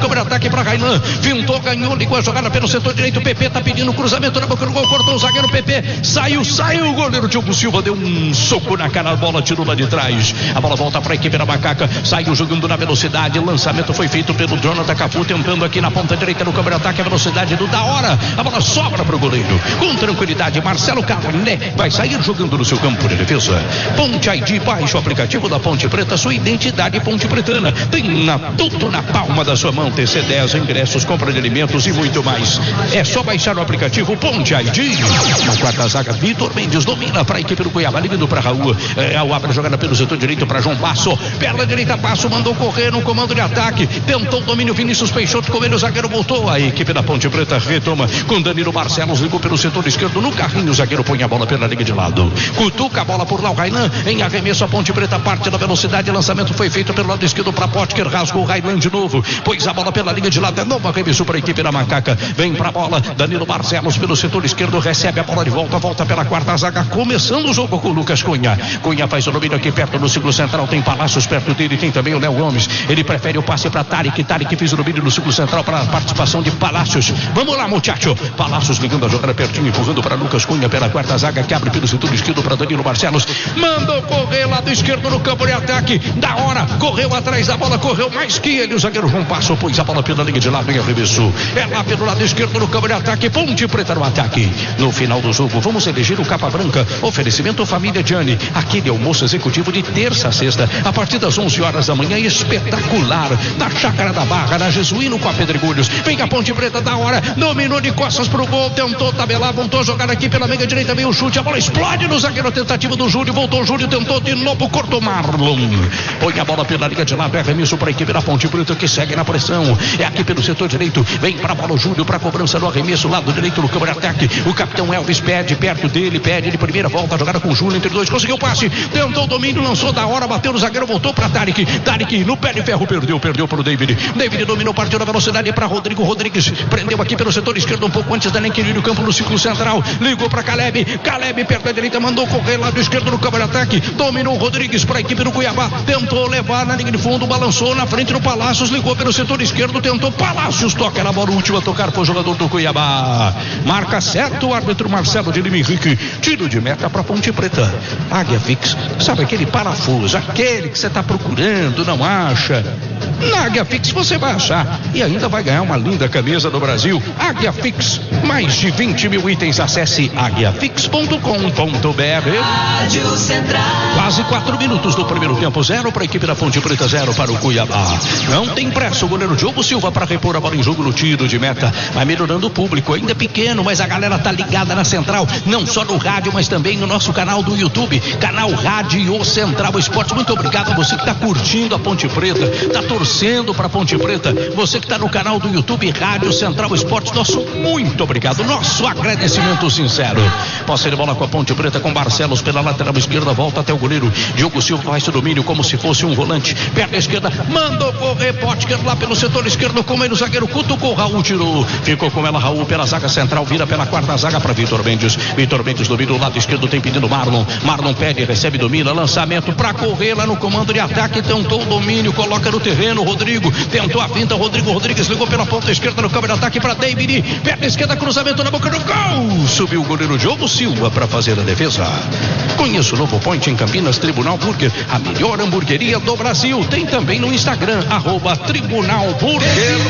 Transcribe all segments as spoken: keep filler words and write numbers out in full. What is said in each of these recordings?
câmera de ataque para Railan, fintou, ganhou, ligou a jogada pelo setor direito, o P P tá pedindo cruzamento na boca do gol, cortou o zagueiro, P P, saiu, saiu, o goleiro Diogo Silva deu um soco na cara, a bola tirou lá de trás, a bola volta para a equipe da Macaca, saiu jogando na velocidade, o lançamento foi feito pelo Jonathan Cafu, tentando aqui na ponta direita no câmera de ataque, a velocidade do da hora, a bola sobra pro goleiro, com tranquilidade, Marcelo Carné vai sair jogando no seu campo de defesa. Ponte I D, baixe o aplicativo da Ponte Preta, sua identidade ponte pretana, tem na, tudo na palma da sua mão, T C dez, ingressos, compra de alimentos e muito mais, é só baixar o aplicativo Ponte I D. Na quarta zaga, Vitor Mendes domina para a equipe do Cuiabá, ligando para Raul, é, o abre a jogada pelo setor direito para João Passo, perna direita, Passo, mandou correr no comando de ataque, tentou o domínio, Vinícius Peixoto, com ele o zagueiro voltou, a equipe da Ponte Preta retoma, com Danilo Barcelos, ligou pelo setor esquerdo, no carrinho, o zagueiro põe a bola pela liga de lado, cutuca a bola por lá, o Railan, em arremesso, a Ponte Preta parte da velocidade, lançamento foi feito pelo lado esquerdo para Potker, rasgou o Railan de novo, pôs a bola pela linha de lado, é novo arremesso para a equipe da Macaca, vem pra bola, Danilo Barcelos pelo setor esquerdo, recebe a bola de volta, volta pela quarta zaga, começando o jogo com o Lucas Cunha, Cunha faz o domínio aqui perto no círculo central, tem Palácios perto dele, tem também o Léo Gomes, ele prefere o passe para Tarek, Tarek fez o domínio no círculo central para a participação de Palácios, vamos lá muchacho, Palácios ligando a jogada pertinho, empurrando para Lucas Cunha pela quarta zaga, que abre pelo setor esquerdo para Danilo Barcelos, mandou correr lado esquerdo no campo de ataque, da hora, correu atrás da bola, correu mais que ele, o zagueiro João Passo, pôs a bola pela linha de lado em arremesso, é lá pelo lado esquerdo no campo de ataque, Ponte Preta no ataque, no final do jogo, vamos eleger o Capa Branca, oferecimento Família Gianni, aquele almoço executivo de terça a sexta, a partir das onze horas da manhã, espetacular, na Chácara da Barra, na Jesuíno com a Pedregulhos, vem a Ponte Preta da hora, dominou de costas pro gol, tentou tabelar, voltou a jogar aqui pela meia direita, veio o chute, a bola explode no zagueiro, tentativa do Júlio, voltou o Júlio, tentou de novo, cortou Marlon, põe a bola pela liga de lado, é remisso para a equipe da Ponte Preta que segue na pressão, é aqui pelo setor direito, vem para a bola o Júlio, para a cobrança do arremesso, lado direito no campo de ataque, o capitão Elvis pede, perto dele, pede de primeira volta, a jogada com o Júlio entre dois, conseguiu o passe, tentou o domínio, lançou da hora, bateu no zagueiro, voltou para Tarek, Tarek no pé de ferro, perdeu, perdeu para o David, David dominou, partiu na velocidade para Rodrigo, Rodrigues prendeu aqui pelo setor esquerdo, um pouco antes da Nenquiri no campo no círculo central, ligou para Caleb, Caleb perto da direita, mandou correr lado esquerdo no campo de ataque, dominou Rodrigues para a equipe do Cuiabá, tentou levar na linha de fundo, balançou na frente do Palácios, ligou pelo setor esquerdo, tentou Palácios, toca na bola, última a tocar foi o jogador do Cuiabá, marca certo o árbitro Marcelo de Lima Henrique, tiro de meta para Ponte Preta. Águia Fix, sabe aquele parafuso, aquele que você está procurando, não acha? Na Águia Fix você vai achar e ainda vai ganhar uma linda camisa do Brasil. Águia Fix, mais de vinte mil itens, acesse águia fix ponto com ponto b r. Rádio Central. Quase quatro minutos do primeiro tempo, zero para a equipe da Ponte Preta, zero para o Cuiabá. Não tem pressa, o goleiro Diogo Silva para repor a bola em jogo no tiro de meta, vai melhorando o público, ainda pequeno, mas a galera tá ligada na Central, não só no rádio, mas também no nosso canal do YouTube, canal Rádio Central Esportes. Muito obrigado a você que tá curtindo a Ponte Preta, tá torcendo para Ponte Preta, você que tá no canal do YouTube Rádio Central Esportes, nosso muito obrigado, nosso agradecimento sincero. Posse de bola com a Ponte Preta, com Barcelos pela lateral esquerda, volta até o goleiro Diogo Silva, faz o domínio como se fosse um volante, perna esquerda, mandou correr Potker lá pelo setor esquerdo, com ele o zagueiro cutucou, Raul tirou, ficou com ela Raul pela zaga central, vira pela quarta zaga para Vitor Mendes, Vitor Mendes domina o lado esquerdo, tem pedindo Marlon, Marlon pede, recebe, domina, lançamento para correr lá no comando de ataque, tentou o domínio, coloca no terreno, Rodrigo, tentou a finta, Rodrigo Rodrigues ligou pela ponta esquerda no campo de ataque para David, perna esquerda, cruzamento na boca do gol, subiu o goleiro Diogo Silva para fazer a defesa. Conheça o novo Point em Campinas, Tribunal Burger, a melhor hamburgueria do Brasil, tem também no Instagram, arroba Tribunal Burger.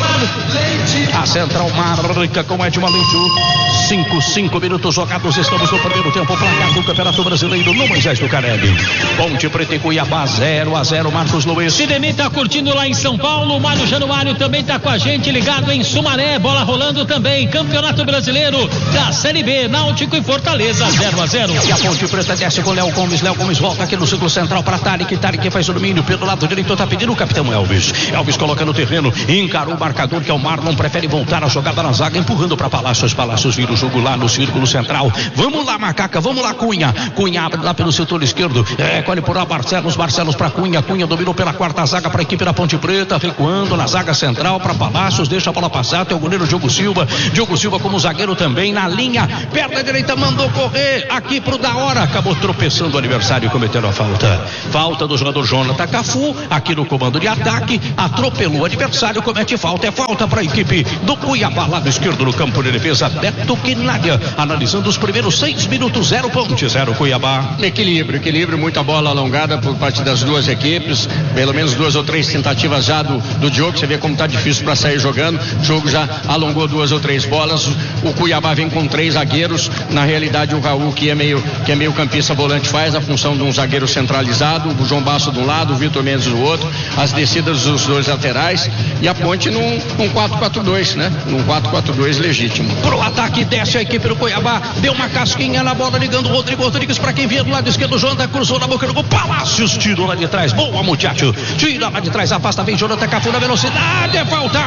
A Central marca com Edma Leite, cinco, cinco minutos jogados, estamos no primeiro tempo, placar do Campeonato Brasileiro no Moisés do Carelli. Ponte Preta e Cuiabá, zero a zero, Marcos Luiz. Sidemir tá curtindo lá em São Paulo, o Mário Januário também tá com a gente, ligado em Sumaré, bola rolando também, Campeonato Brasileiro da Série B, Náutico e Fortaleza, zero a zero. E a Ponte Preta desce com Léo Gomes, Léo Gomes volta aqui no círculo central para Tarek, Tarek faz o domínio pelo lado direito, tá pedindo o capitão Elvis, Elvis coloca no terreno, encarou o marcador que é o Marlon, prefere voltar a jogada na zaga, empurrando para Palácios, Palácios vira o jogo lá no círculo central, vamos lá Macaca, vamos lá Cunha, Cunha abre lá pelo setor esquerdo, é, colhe por lá Barcelos, Barcelos para Cunha, Cunha dominou pela quarta zaga para a equipe da Ponte Preta, recuando na zaga central para Palácios, deixa a bola passar, tem o goleiro Diogo Silva, Diogo Silva como zagueiro também na linha, perna direita mandou correr, aqui pro da hora, acabou tropeçando o adversário, cometendo a falta, falta do jogador Jonathan Cafu, aqui no comando de ataque, atropelou o adversário. adversário comete falta, é falta para a equipe do Cuiabá, lado esquerdo no campo de defesa. Beto Quinalha, analisando os primeiros seis minutos, zero ponte, zero Cuiabá. Equilíbrio, equilíbrio, muita bola alongada por parte das duas equipes, pelo menos duas ou três tentativas já do, do Diogo, você vê como tá difícil para sair jogando, o jogo já alongou duas ou três bolas, o Cuiabá vem com três zagueiros, na realidade o Raul, que é meio, que é meio campista volante, faz a função de um zagueiro centralizado, o João Basso de um lado, o Vitor Mendes do outro, as descidas dos dois laterais e a ponte num, num quatro quatro dois, né? Num quatro quatro dois legítimo. Pro ataque desce a equipe do Cuiabá, deu uma casquinha na bola, ligando o Rodrigo Rodrigues para quem vinha do lado esquerdo, Jonathan cruzou na boca do gol, Palácios, tiro lá de trás, boa muchacho, tira lá de trás, afasta, vem Jonathan Cafu na velocidade, é falta!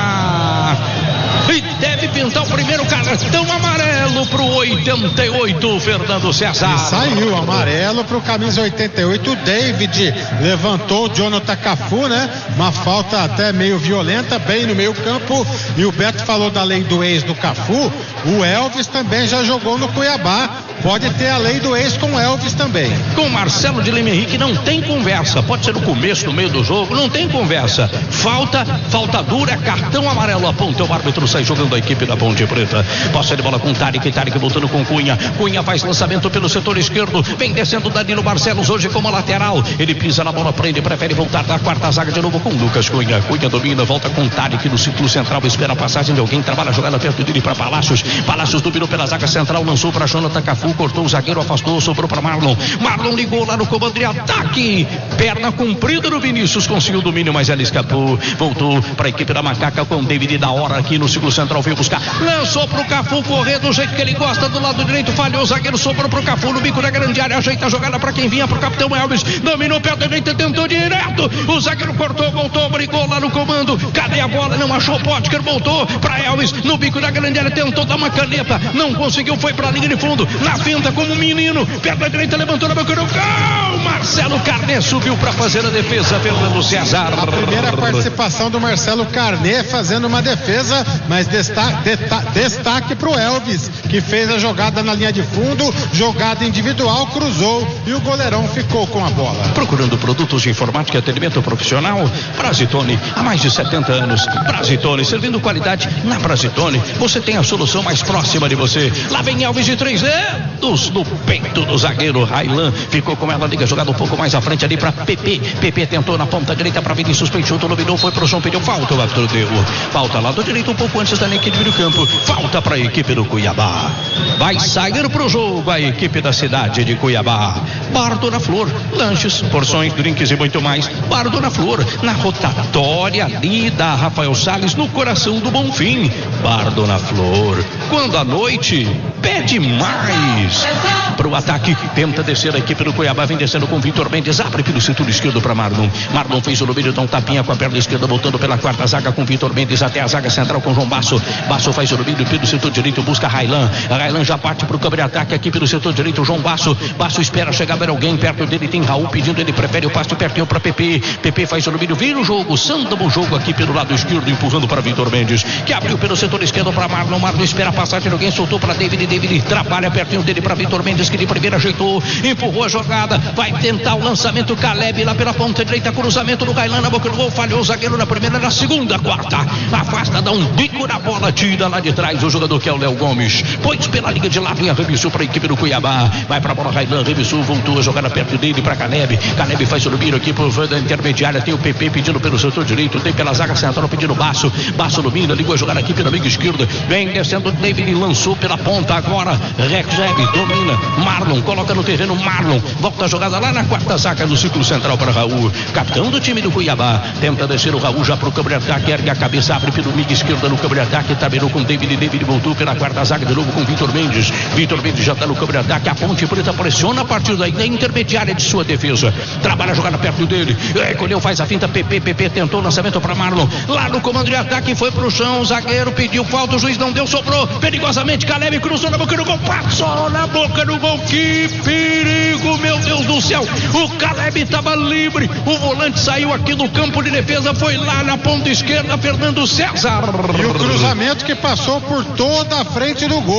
E deve pintar o primeiro cartão amarelo pro oitenta e oito, Fernando César. E saiu amarelo pro camisa oitenta e oito, o David levantou o Jonathan Cafu, né? Uma falta até meio violenta, bem no meio campo. E o Beto falou da lei do ex do Cafu, o Elvis também já jogou no Cuiabá. Pode ter a lei do ex com o Elvis também. Com Marcelo de Lima Henrique não tem conversa, pode ser no começo, no meio do jogo, não tem conversa. Falta, falta dura, cartão amarelo, aponta o árbitro, sai jogando a equipe da Ponte Preta. Posse de bola com Tarek, Tarek voltando com Cunha. Cunha faz lançamento pelo setor esquerdo, vem descendo Danilo Barcelos hoje como lateral. Ele pisa na bola, prende, prefere voltar da quarta zaga de novo com Lucas Cunha. Cunha domina, volta com Tarek no círculo central, espera a passagem de alguém, trabalha a jogada perto dele para Palácios. Palácios dominou pela zaga central, lançou para Jonathan Cafu, cortou o zagueiro, afastou, sobrou para Marlon. Marlon ligou lá no comando de ataque. Perna comprida no Vinícius, conseguiu o domínio, mas ela escapou. Voltou para a equipe da Macaca com David da hora aqui no círculo central, veio buscar. Lançou pro Cafu correr do jeito que ele gosta, do lado direito, falhou o zagueiro, sobrou pro Cafu no bico da grande área, ajeita a jogada para quem vinha, pro capitão Elvis. Dominou pé direito, tentou direto. O zagueiro cortou, voltou, brigou lá no comando. Cadê a bola? Não achou, Potker voltou para Elvis no bico da grande área, tentou dar uma caneta, não conseguiu, foi para a linha de fundo, na finta como um menino, perna direita, levantou na boca do gol. Marcelo Carné subiu para fazer a defesa, Fernando César. A primeira participação do Marcelo Carné fazendo uma defesa, mas destaque, destaque para o Elvis, que fez a jogada na linha de fundo, jogada individual, cruzou e o goleirão ficou com a bola. Procurando produtos de informática e atendimento profissional? Brazitone, há mais de setenta anos. Brazitone, servindo qualidade na Brazitone. Você tem a solução mais próxima de você. Lá vem Elvis de três dedos no peito do zagueiro Railan. Ficou com ela, liga jogada um pouco mais à frente ali para Pepe. Pepe tentou na ponta direita para Vinícius, Peixoto dominou, foi pro João, pediu falta, o árbitro deu. Falta lado direito um pouco antes da equipe do campo. Falta para a equipe do Cuiabá. Vai sair pro jogo a equipe da cidade de Cuiabá. Bar Dona Flor, lanches, porções, drinks e muito mais. Bar Dona Flor, na rotatória ali da Rafael Salles, no coração do Bonfim. Bar Dona Flor, quando à noite pede mais. Pro ataque, tenta descer a equipe do Cuiabá, vem descendo com Vitor Mendes, abre pelo setor esquerdo para Marlon. Marlon fez o domínio, dá um tapinha com a perna esquerda, voltando pela quarta zaga com Vitor Mendes até a zaga central com João Basso. Basso faz o domínio pelo setor direito, busca Railan. Railan já parte pro câmera de ataque aqui pelo setor direito, João Basso. Basso espera chegar ver alguém perto dele, tem Raul pedindo, ele prefere o passe pertinho para Pepe. Pepe faz o domínio, vira o jogo, sanda o jogo aqui pelo lado esquerdo, empurrando para Vitor Mendes, que abriu pelo setor esquerdo para Marlon. Marlon espera a passagem de alguém, soltou para David. David trabalha pertinho dele para Vitor Mendes, que de primeira ajeitou, empurrou a jogada, vai tentar o lançamento. Caleb lá pela ponta direita, cruzamento do Railan na boca do gol, falhou o zagueiro na primeira, na segunda, quarta, afasta, dá um bico na bola, tira lá de trás o jogador que é o Léo Gomes, pois pela liga de lado e arremessou para a equipe do Cuiabá, vai para a bola Railan, arremessou, voltou a jogada perto dele para Caleb. Caleb faz o domínio aqui por da intermediária, tem o Pepe pedindo pelo setor direito, tem pela zaga central pedindo Basso. Basso domina, ligou a jogada aqui pela liga esquerda, vem descendo David, lançou pela ponta agora, Rex Zeb domina, Marlon coloca no terreno, Marlon volta a jogada lá na quarta zaga do círculo central para Raul, capitão do time do Cuiabá, tenta descer o Raul já pro campo de ataque, ergue a cabeça, abre pelo miga esquerda no campo de ataque, tabelou com David, David voltou pela quarta zaga de novo com Vitor Mendes, Vitor Mendes já está no campo de ataque, a Ponte Preta pressiona a partir daí da intermediária de sua defesa, trabalha a jogada perto dele, recolheu, faz a finta, Pepe, Pepe tentou o lançamento para Marlon, lá no comando de ataque, foi pro chão, o zagueiro pediu falta, o juiz não deu, sobrou perigosamente, Caleb cruzou na boca do gol, passou na boca do gol, que perigo, meu Deus do céu, o Caleb estava livre, o volante saiu aqui do campo de defesa, foi lá na ponta esquerda, Fernando César. E o cruzamento que passou por toda a frente do gol,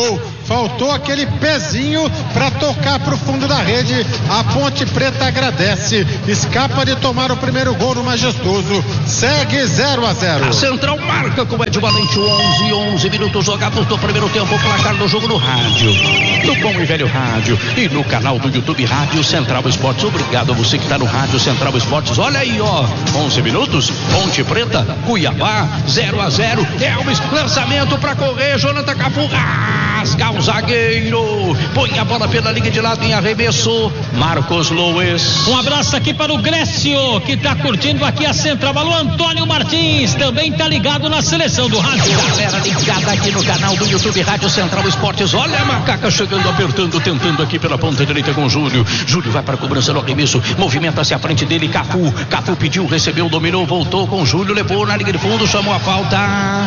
faltou aquele pezinho para tocar para o fundo da rede. A Ponte Preta agradece, escapa de tomar o primeiro gol no Majestoso, segue zero a zero. A Central marca com o Ed Valente, onze, onze minutos jogados do primeiro tempo, o placar do jogo no rádio, no bom e velho rádio e no canal do YouTube Rádio Central Esportes. Obrigado a você que está no Rádio Central Esportes. Olha aí, ó, onze minutos, Ponte Preta, Cuiabá, zero a zero. Elvis, lançamento para correr, Jonathan Cafu, rasga o zagueiro, põe a bola pela linha de lado em arremesso, Marcos Luiz. Um abraço aqui para o Grécio, que está curtindo aqui a Central. Alô, Antônio Martins, também está ligado na seleção do rádio. Galera ligada aqui no canal do YouTube Rádio Central Esportes. Olha a Macaca chegando, apertando, tentando aqui pela ponta direita com o Júlio. Júlio vai para a cobrança no arremesso, movimenta-se à frente dele, Cafu. Cafu pediu, recebeu, dominou, voltou com o Júlio, levou na linha de fundo, chamou a falta.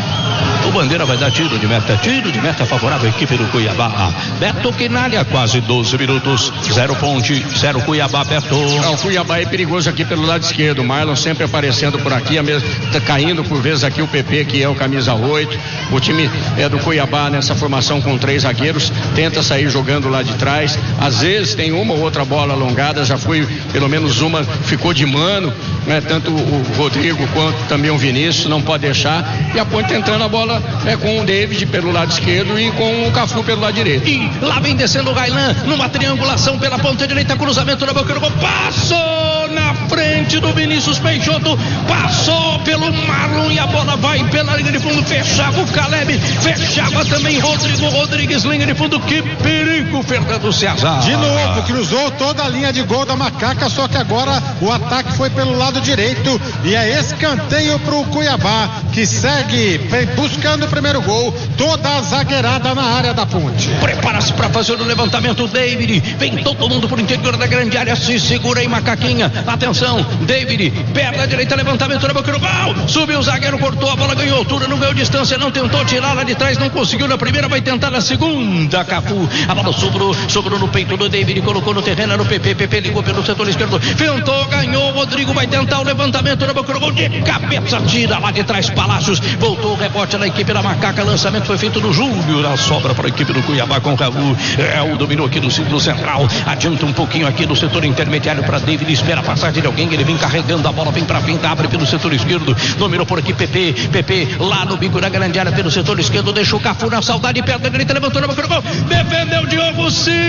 O Bandeira vai dar tiro de meta, tiro de meta favorável à equipe do Cuiabá. Beto Quinalha, quase doze minutos, zero Ponte, zero Cuiabá, Beto. O Cuiabá é perigoso aqui pelo lado esquerdo, o Marlon sempre aparecendo por aqui, tá caindo por vezes aqui o P P, que é o camisa oito. O time é do Cuiabá nessa formação com três zagueiros, tenta sair jogando lá de trás, às vezes tem uma ou outra bola alongada, já foi pelo menos uma, ficou de mano, né? Tanto o Rodrigo quanto também o Vinícius, não pode deixar, e a Ponte entrando a bola é com o David pelo lado esquerdo e com o Cafu pelo lado direito. E lá vem descendo o Railan, numa triangulação pela ponta direita, cruzamento na boca do gol, passou na frente do Vinícius Peixoto, passou pelo Marlon e a bola vai pela linha de fundo, fechava o Caleb, fechava também Rodrigo Rodrigues, linha de fundo, que perigo, Fernando César. De novo, cruzou toda a linha de gol da Macaca, só que agora o ataque foi pelo lado direito e é escanteio pro Cuiabá, que segue buscando o primeiro gol, toda a zagueirada na área da Ponte. Prepara-se para fazer o levantamento, David, vem todo mundo pro interior da grande área, se segura aí, Macaquinha, atenção, David, perna direita, levantamento na boca do gol, subiu o zagueiro, cortou a bola, ganhou altura, não ganhou distância, não tentou tirar lá de trás, não conseguiu na primeira, vai tentar na segunda, Cafu, a bola sobrou, sobrou no peito do David, colocou no terreno, no P P, P P ligou pelo setor esquerdo, tentou, ganhou, Rodrigo vai tentar o levantamento na boca do gol, de cabeça, tira lá de trás, Palácios, voltou o rebote na equipe da Macaca, lançamento foi feito no Júlio, a sobra para a equipe do Cuiabá com o Raul, é, o dominou aqui no círculo central, adianta um pouquinho aqui no setor intermediário para David, espera a passagem de alguém, ele vem carregando a bola, vem para frente, abre pelo setor esquerdo, dominou por aqui P P, P P lá no bico da grande área pelo setor esquerdo, deixou o Cafu na saudade, perto da direita, levantou na boca do gol, defendeu Diogo Silva,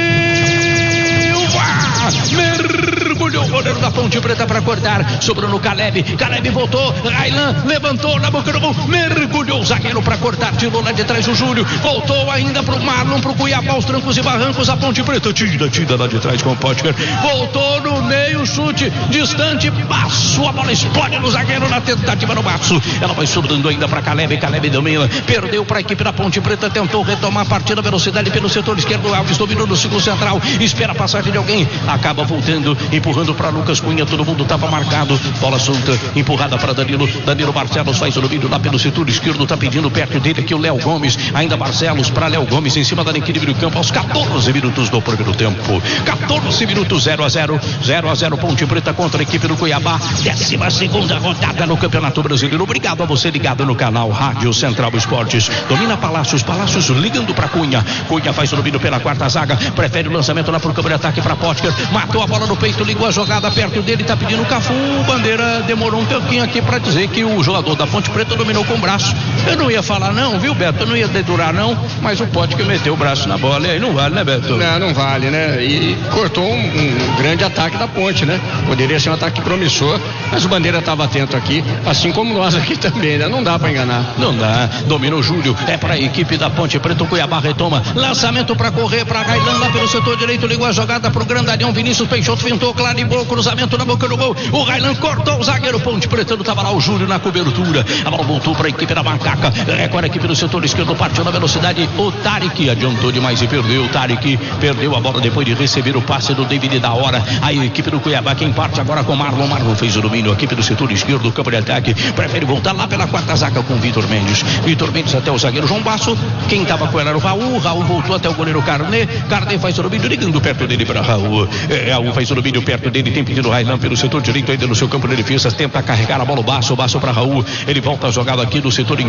mergulhou o goleiro da Ponte Preta para cortar, sobrou no Caleb, Caleb voltou, Railan levantou na boca do gol, mergulhou o zagueiro para cortar, tirou lá de trás o Júlio, voltou ainda pro Marlon, pro Cuiabá, os trancos e barrancos, a Ponte Preta, tira, tira lá de trás com o Potker, voltou no meio, chute distante, passo, a bola explode no zagueiro na tentativa no baço, ela vai sobrando ainda para Caleb, Caleb domina, perdeu para a equipe da Ponte Preta, tentou retomar a partida, velocidade pelo setor esquerdo, Alves dominou no círculo central, espera a passagem de alguém, acaba voltando, empurrando para Lucas Cunha, todo mundo estava marcado, bola solta, empurrada para Danilo, Danilo Barcelos faz o domínio lá pelo setor esquerdo, tá pedindo perto dele aqui o Léo Gomes, ainda Barcelos para Léo Gomes em cima da equilíbrio do campo aos catorze minutos do primeiro tempo, catorze minutos, zero a zero, zero a zero Ponte Preta contra a equipe do Cuiabá, décima segunda rodada no Campeonato Brasileiro. Obrigado a você ligado no canal Rádio Central Esportes, domina Palácios, Palácios ligando para Cunha, Cunha faz o domínio pela quarta zaga, prefere o lançamento lá pro campo de ataque para Potker, matou a bola no peito, ligou a jogada perto dele, tá pedindo o Cafu, Bandeira demorou um pouquinho aqui para dizer que o jogador da Ponte Preta dominou com o braço, eu não ia falar não, viu Beto, eu não ia dedurar não, mas o Potker meteu o braço na bola e aí não vale, né Beto? Não, não vale, né, e cortou um, um grande ataque da Ponte, né, poderia ser um ataque promissor, mas o Bandeira estava atento aqui, assim como nós aqui também, né, não dá para enganar. Não dá, dominou Júlio, é para a equipe da Ponte Preta, o Cuiabá retoma, lançamento para correr para Railan lá pelo setor direito, ligou a jogada pro Grandalhão, Vinícius Peixoto fintou, clarimbou, cruzamento na boca do gol, o Railan cortou o zagueiro, Ponte Preta, estava lá o Júlio na cobertura, a bola voltou para a equipe da Macaca, é com a equipe do setor esquerdo, partiu na velocidade, o Tarek adiantou demais e perdeu, o Tarek perdeu a bola depois de receber o passe do David da hora, aí a equipe do Cuiabá, quem parte agora com Marlon, Marlon fez o domínio, a equipe do setor esquerdo do campo de ataque, prefere voltar lá pela quarta zaga com Vitor Mendes, Vitor Mendes até o zagueiro João Basso, quem estava com ela era o Raul, Raul voltou até o goleiro Carné, Carné faz o domínio, ligando perto dele para Raul, é, Raul faz o domínio perto dele, tem pedido Railan pelo setor direito ainda no seu campo de defesa, tenta carregar a bola, o Basso, o Basso para Raul, ele volta a jogada aqui no setor interno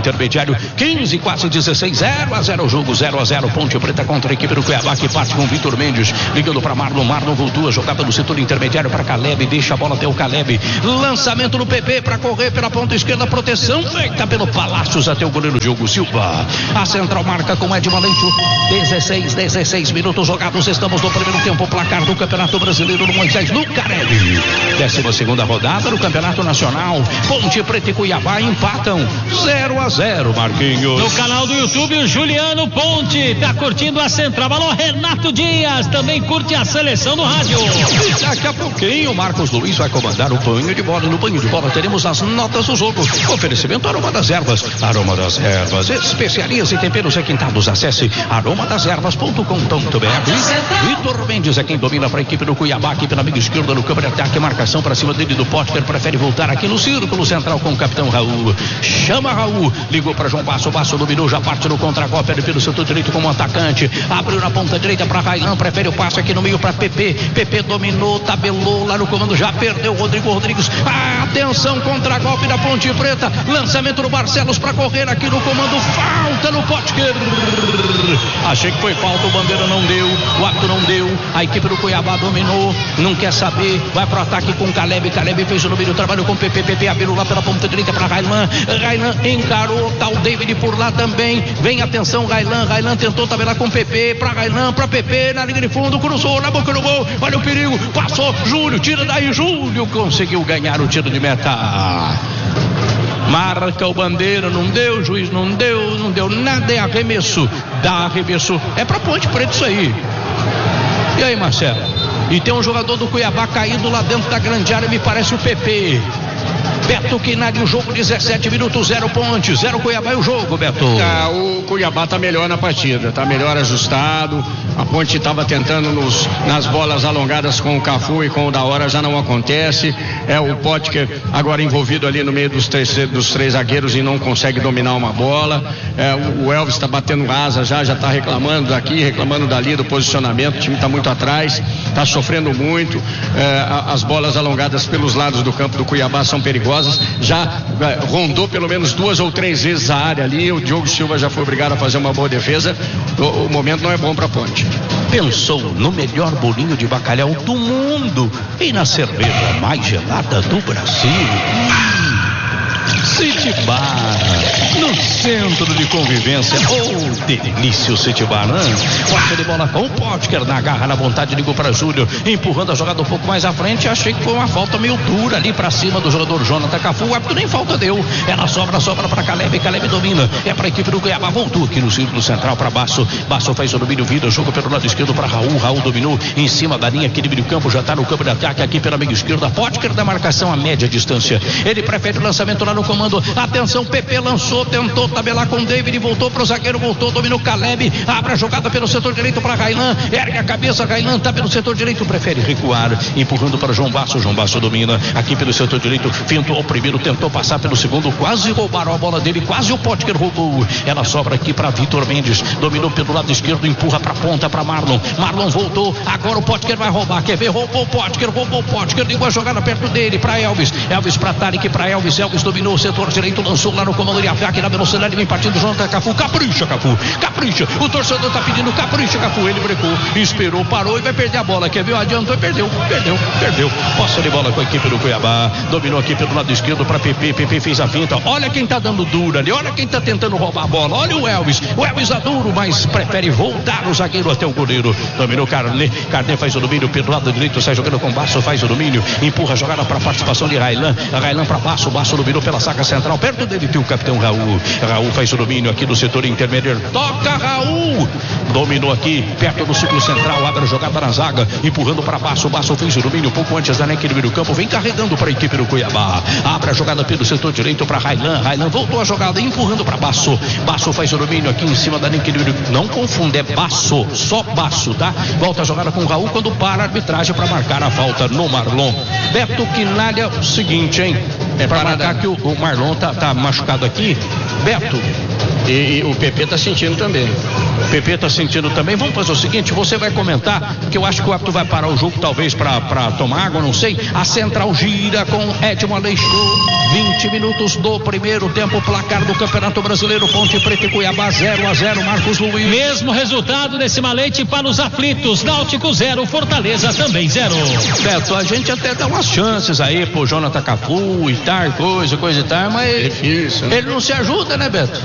intermediário, quinze, quase dezesseis, zero a zero o jogo, zero a zero, Ponte Preta contra a equipe do Cuiabá, que parte com o Vitor Mendes, ligando para Marlon, Marlon voltou a jogar pelo setor intermediário para Caleb, deixa a bola até o Caleb, lançamento no P P para correr pela ponta esquerda, proteção feita pelo Palácios até o goleiro Diogo Silva, a central marca com Ed Valente, dezesseis, dezesseis minutos jogados, estamos no primeiro tempo, placar do Campeonato Brasileiro no Moisés Lucarelli, décima segunda rodada do Campeonato Nacional, Ponte Preta e Cuiabá empatam zero a zero, Marquinhos. No canal do YouTube, o Juliano Ponte tá curtindo a central. Alô, Renato Dias também curte a seleção no rádio. E daqui a pouquinho, o Marcos Luiz vai comandar o banho de bola. No banho de bola teremos as notas do jogo. Oferecimento Aroma das Ervas. Aroma das Ervas, especiarias e temperos requintados. Acesse aroma das ervas ponto com ponto b r. Vitor Mendes é quem domina para a equipe do Cuiabá, aqui pela amiga esquerda no campo de ataque. Marcação para cima dele do Potker. Prefere voltar aqui no círculo central com o capitão Raul. Chama Raul. Ligou para João Basso. Basso dominou, já parte no contra-golpe pelo setor direito como atacante. Abriu na ponta direita para Railan. Prefere o passe aqui no meio para Pepe. Pepe dominou, tabelou lá no comando. Já perdeu o Rodrigo Rodrigues. Atenção, contra-golpe da Ponte Preta. Lançamento do Barcelos para correr aqui no comando. Falta no Potker. Achei que foi falta, o bandeira não deu. O árbitro não deu. A equipe do Cuiabá dominou. Não quer saber. Vai pro ataque com Caleb. Caleb fez o número, trabalho com Pepe. Pepe abriu lá pela ponta direita para Railan. Railan encarou. Tá o David por lá também. Vem atenção, Railan. Railan tentou tabelar com Pepe. Para Railan, para Pepe. Na linha de fundo, cruzou na boca do gol. Olha o perigo. Passou. Júlio, tira daí. Júlio conseguiu ganhar o tiro de meta. Marca o bandeira, não deu, juiz não deu, não deu nada, é arremesso, dá arremesso, é pra Ponte Preta isso aí. E aí, Marcelo? E tem um jogador do Cuiabá caído lá dentro da grande área, me parece o Pepe. Beto Quinari, o jogo dezessete minutos, zero Ponte, zero Cuiabá e o jogo, Beto. Tá, o Cuiabá tá melhor na partida, tá melhor ajustado. A Ponte estava tentando nos, nas bolas alongadas com o Cafu e com o da hora, já não acontece. É o Potker agora envolvido ali no meio dos três, dos três zagueiros e não consegue dominar uma bola. É, o Elvis está batendo asa já, já está reclamando daqui, reclamando dali do posicionamento. O time está muito atrás, está sofrendo muito. É, as bolas alongadas pelos lados do campo do Cuiabá são perigosas. Já rondou pelo menos duas ou três vezes a área ali. O Diogo Silva já foi obrigado a fazer uma boa defesa. O, o momento não é bom para a Ponte. Pensou no melhor bolinho de bacalhau do mundo e na cerveja mais gelada do Brasil? City Bar, no centro de convivência. Oh, delícia o City Bar, né? Quarta de bola com o Potker na garra, na vontade, ligou para Júlio, empurrando a jogada um pouco mais à frente. Achei que foi uma falta meio dura ali para cima do jogador Jonathan Cafu. O árbitro nem falta deu. Ela sobra, sobra para Caleb. Caleb domina. É para a equipe do Cuiabá. Voltou aqui no círculo central para Basso. Basso faz o domínio, vira, jogo pelo lado esquerdo para Raul. Raul dominou em cima da linha aqui de meio campo. Já está no campo de ataque aqui pela meia esquerda. Potker da marcação a média distância. Ele prefere o lançamento lá no comando. Atenção, Pepe lançou, tentou tabelar com o David, voltou pro zagueiro, voltou, dominou Caleb, abre a jogada pelo setor direito para Railan, ergue a cabeça, Railan tá pelo setor direito, prefere recuar, empurrando para João Basso, João Basso domina, aqui pelo setor direito, fintou o primeiro, tentou passar pelo segundo, quase roubaram a bola dele, quase o Potker roubou, ela sobra aqui para Vitor Mendes, dominou pelo lado esquerdo, empurra para ponta para Marlon, Marlon voltou, agora o Potker vai roubar, quer ver, roubou o Potker, roubou o Potker, ligou a jogada perto dele, para Elvis, Elvis para Tarek, para Elvis, Elvis dominou o setor direito, lançou lá no comando de ataque, na velocidade, vem partindo Jonathan Cafu, capricha Cafu, capricha, o torcedor tá pedindo capricha Cafu, ele brecou, esperou, parou e vai perder a bola, quer ver, adiantou e perdeu, perdeu, perdeu, posse de bola com a equipe do Cuiabá, dominou aqui pelo lado esquerdo para Pepe, Pepe fez a finta, olha quem tá dando dura ali, olha quem tá tentando roubar a bola, olha o Elvis, o Elvis é duro, mas prefere voltar o zagueiro até o goleiro, dominou Carnet, Carnet faz o domínio pelo lado direito, sai jogando com Basso, faz o domínio, empurra a jogada para a participação de Railan, Railan para Basso, Basso dominou pela saca central, perto dele tem o capitão Raul, Raul faz o domínio aqui do setor intermediário, toca Raul, dominou aqui, perto do ciclo central, abre a jogada na zaga, empurrando para Basso, Basso fez o domínio, pouco antes da equipe do campo, vem carregando para a equipe do Cuiabá, abre a jogada pelo setor direito para Railan, Railan voltou a jogada, empurrando para Basso, Basso faz o domínio aqui em cima da equipe do campo, não confunda, é Basso, só Basso, tá? Volta a jogada com Raul, quando para a arbitragem para marcar a falta no Marlon. Beto Quinalha, o seguinte, hein? É para marcar que o, o Marlon tá, tá machucado aqui, Beto. E, e o Pepe tá sentindo também. Pepe tá sentindo também. Vamos fazer o seguinte, você vai comentar, que eu acho que o árbitro vai parar o jogo, talvez para tomar água, não sei. A central gira com Edmo Aleixo. vinte minutos do primeiro tempo, placar do Campeonato Brasileiro, Ponte Preta e Cuiabá zero a zero, Marcos Luiz. Mesmo resultado desse malete para os aflitos, Náutico zero, Fortaleza também zero. Beto, a gente até dá umas chances aí pro Jonathan Cafu e tal, coisa, coisa e tal, mas é difícil, né? Ele não se ajuda, né, Beto?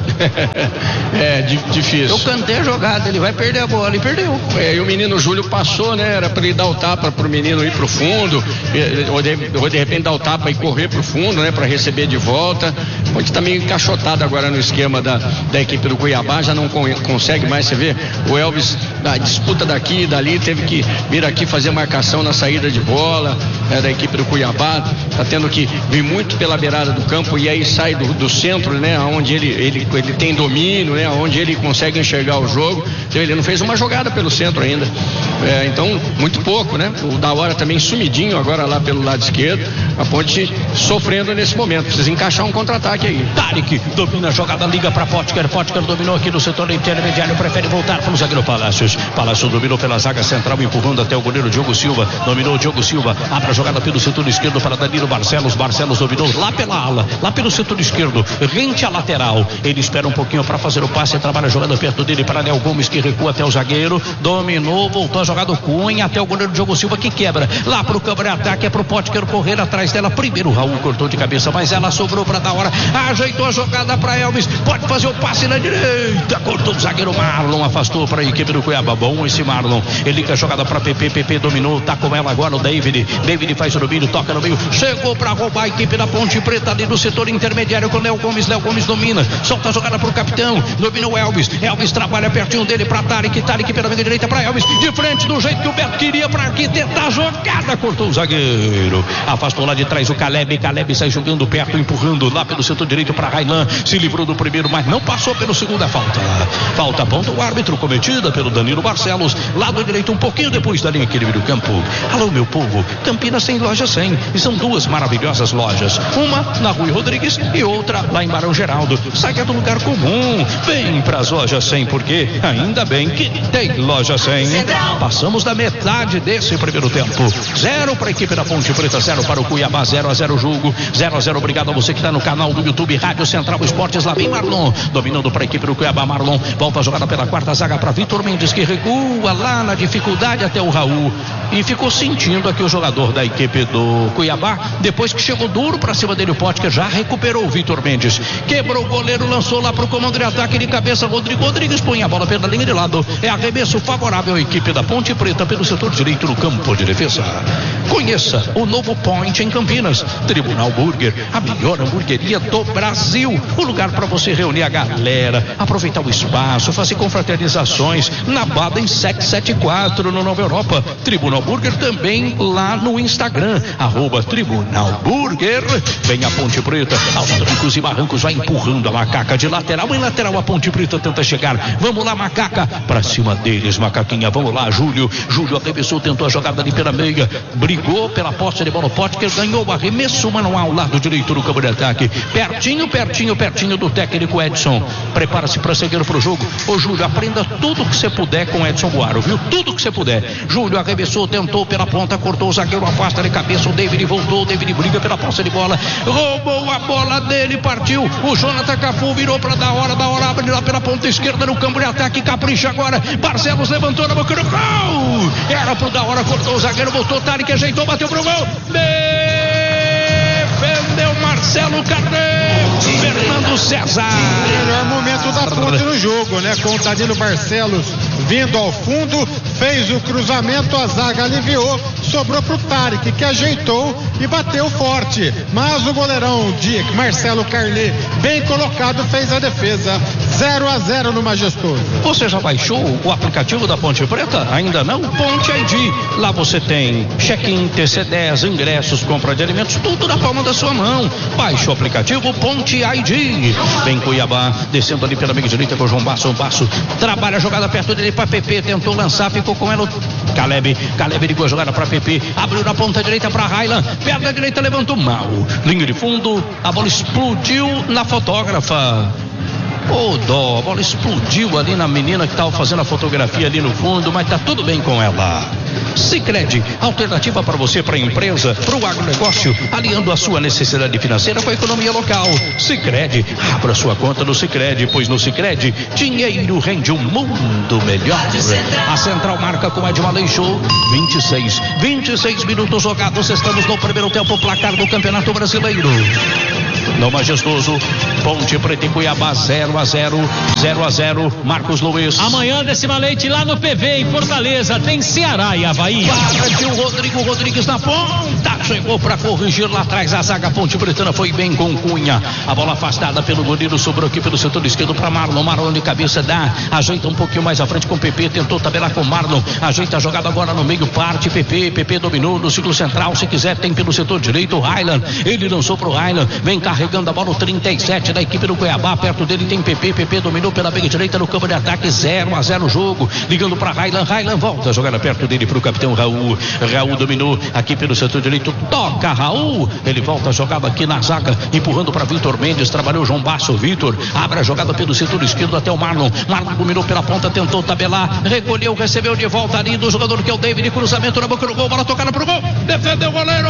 É difícil. Eu cantei a jogada, ele vai perder a bola e perdeu. É, e o menino Júlio passou, né? Era para ele dar o tapa pro menino ir pro fundo, ou de, ou de repente dar o tapa e correr pro fundo, né? Para receber de volta. Onde tá meio encaixotado agora no esquema da, da equipe do Cuiabá, já não con- consegue mais, você vê, o Elvis, na disputa daqui e dali, teve que vir aqui fazer marcação na saída de bola, né, da equipe do Cuiabá, tá tendo que vir muito pela beirada do campo e aí sai do, do centro, né? Onde ele, ele, ele tem domínio, né? Onde ele consegue enxergar o jogo. Então, ele não fez uma jogada pelo centro ainda. É, então, muito pouco, né? O da hora também sumidinho agora lá pelo lado esquerdo. A Ponte sofrendo nesse momento. Precisa encaixar um contra-ataque aí. Tarek domina a jogada, liga para Potker. Potker dominou aqui no setor intermediário, prefere voltar para o zagueiro Palácios. Palácios dominou pela zaga central, empurrando até o goleiro Diogo Silva. Dominou o Diogo Silva, abre a jogada pelo setor esquerdo para Danilo Barcelos. Barcelos dominou lá pela ala, lá pelo setor esquerdo, rente à lateral. Ele espera um pouquinho para fazer o passe, trabalha a jogada perto dele para Léo Gomes, que recua até o zagueiro. Dominou, voltou a jogar do Cunha até o goleiro Diogo Silva, que quebra. Lá pro câmara-ataque, é pro Potker correr atrás dela. Primeiro o Raul cortou de cabeça, mas ela sobrou para dar hora. Ajeitou a jogada para Elvis, pode fazer o passe na direita, cortou o zagueiro Marlon, afastou para a equipe do Cuiabá. Bom esse Marlon, ele liga a jogada para Pepe, Pepe dominou, tá com ela agora o David, David faz o domínio, toca no meio, chegou para roubar a equipe da Ponte Preta ali no setor intermediário com Léo Gomes. Léo Gomes domina, solta a jogada pro capitão, dominou Elvis, Elvis trabalha pertinho dele para Tarek, Tarek pela meia direita para Elvis, de frente do jeito que o Beto queria para arquitetar a jogada, cortou o zagueiro, afastou lá de trás o Caleb, Caleb sai jogando perto, empurrando lá pelo setor direito para Railan, se livrou do primeiro, mas não passou pelo segundo, a falta. Falta, ponta o árbitro, cometida pelo Danilo Barcelos, lado direito um pouquinho depois da linha equilíbrio do campo. Alô, meu povo, Campinas tem loja cem, e são duas maravilhosas lojas, uma na Rui Rodrigues e outra lá em Barão Geraldo. Saia do lugar comum, vem pras lojas cem, porque ainda bem que tem loja cem. Passamos da metade desse primeiro tempo, zero para a equipe da Ponte Preta, zero para o Cuiabá, zero a zero jogo, zero a zero. Obrigado a você que está no canal do YouTube Rádio Central Esportes. Lá vem Marlon, dominando para a equipe do Cuiabá. Marlon volta a jogada pela quarta zaga para Vitor Mendes, que recua lá na dificuldade até o Raul, e ficou sentindo aqui o jogador da equipe do Cuiabá, depois que chegou duro para cima dele o Potker, já recuperou o Vitor Mendes, quebrou o goleiro, lançou lá para o comando de ataque de cabeça, Rodrigo Rodrigues põe a bola pela linha de lado, é arremesso favorável à equipe da Ponte Preta pelo setor direito no campo de defesa. Conheça o novo Point em Campinas, Tribunal Burger, a melhor hamburgueria do Brasil, o lugar para você reunir a galera, aproveitar o espaço, fazer confraternizações na Baden setecentos e setenta e quatro no Nova Europa. Tribunal Burger também lá no Instagram, arroba Tribunal Burger. Vem a Ponte Preta, aos trancos e barrancos, vai empurrando a Macaca de lateral em lateral, a Ponte Preta tenta chegar, vamos lá Macaca, pra cima deles Macaquinha, vamos lá Júlio, Júlio arremessou, tentou a jogada ali pela meia, brigou pela posse de bola, Potker ganhou o arremesso manual, lado direito do campo de ataque, pertinho, pertinho, pertinho do técnico Edson, prepara-se para seguir pro jogo. Ô Júlio, aprenda tudo que você puder com Edson Buaro, viu? Tudo que você puder. Júlio arremessou, tentou pela ponta, cortou o zagueiro, afasta de cabeça, o David voltou, o David briga pela posse de bola, roubou a bola dele, partiu, o Jonathan Cafu virou para dar hora, da hora, abre lá pela ponta esquerda no campo de ataque, capricha agora, Barcelos levantou na boca do gol, era pro da hora, cortou o zagueiro, voltou, Tarek ajeitou, bateu pro gol, defendeu Marcelo Carneiro, Fernando César. Melhor momento da Ponte no jogo, né? Com o Danilo Barcelos vindo ao fundo, fez o cruzamento, a zaga aliviou, sobrou pro Tarek, que ajeitou e bateu forte, mas o goleirão de Marcelo Carlet, bem colocado, fez a defesa. Zero a zero no Majestoso. Você já baixou o aplicativo da Ponte Preta? Ainda não? Ponte I D. Lá você tem check-in, T C dez, ingressos, compra de alimentos, tudo na palma da sua mão. Baixe o aplicativo Ponte I D. Vem Cuiabá, descendo ali pela meia direita com o João Basso. O Basso trabalha a jogada perto dele para Pepe, tentou lançar, ficou com ela o Caleb. Caleb ligou a jogada para Pepe, abriu na ponta direita para Railan, perna direita levantou mal. Linha de fundo, a bola explodiu na fotógrafa. Ô, oh, dó, a bola explodiu ali na menina que estava fazendo a fotografia ali no fundo, mas tá tudo bem com ela. Sicredi, alternativa para você, para a empresa, para o agronegócio, aliando a sua necessidade financeira com a economia local. Sicredi, abra sua conta no Sicredi, pois no Sicredi, dinheiro rende um mundo melhor. A Central marca com Edmalei Show, vinte e seis, vinte e seis minutos jogados, estamos no primeiro tempo, placar do Campeonato Brasileiro. No Majestoso, Ponte Preta e Cuiabá, zero a zero, zero a zero, Marcos Luiz. Amanhã, Decima Leite, lá no P V, em Fortaleza, tem Ceará e Avaí. Partiu o Rodrigo Rodrigues na ponta, chegou para corrigir lá atrás, a zaga Ponte Pretana foi bem com Cunha, a bola afastada pelo goleiro, sobrou aqui pelo setor esquerdo para Marlon, Marlon de cabeça dá, ajeita um pouquinho mais à frente com o P P, tentou tabelar com Marlon, ajeita a jogada agora no meio, parte P P, P P dominou no ciclo central, se quiser tem pelo setor direito o Highland, ele lançou pro Highland, vem carregando a bola o trinta e sete da equipe do Cuiabá, perto dele tem P P, P P dominou pela meia direita no campo de ataque, zero a zero o jogo, ligando para Highland, Highland volta a jogada perto dele pro capitão Raul, Raul dominou aqui pelo setor direito, toca Raul, ele volta a jogada aqui na zaga, empurrando para Vitor Mendes, trabalhou João Basso, Vitor, abre a jogada pelo setor esquerdo até o Marlon, Marlon dominou pela ponta, tentou tabelar, recolheu, recebeu de volta ali do jogador que é o David, cruzamento na boca do gol, bola tocada pro gol, defendeu o goleiro!